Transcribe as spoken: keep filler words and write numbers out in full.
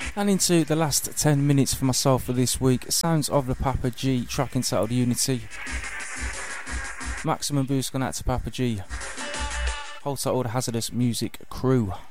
And into the last ten minutes for myself for this week, sounds of the Papa G, track entitled Unity. Maximum boost going out to Papa G. Hold tight all the Hazardous Music crew.